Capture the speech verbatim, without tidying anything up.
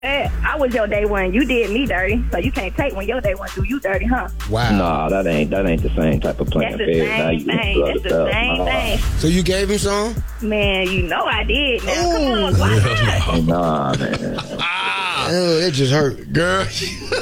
I was your day one. You did me dirty, so you can't take when your day one do you dirty, huh? Wow. Nah, that ain't that ain't the same type of playing That's the field. same thing. That's the stuff. same nah. thing. So you gave him some? Man, you know I did. Now, come on, why not? Nah, man. Oh, it just hurt. Girl.